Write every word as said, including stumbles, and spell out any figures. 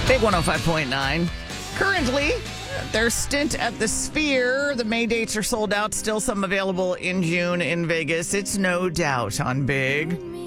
Big one oh five point nine. Currently, their stint at the Sphere, the May dates are sold out. Still some available in June in Vegas. It's No Doubt on Big.